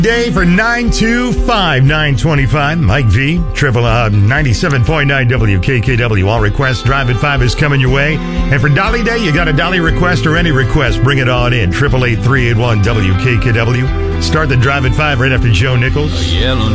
Day for 925-925. Mike V, 97.9 WKKW. All requests, Drive at 5 is coming your way. And for Dolly Day, you got a Dolly request or any request, bring it on in. 888-381 WKKW. Start the Drive at 5 right after Joe Nichols.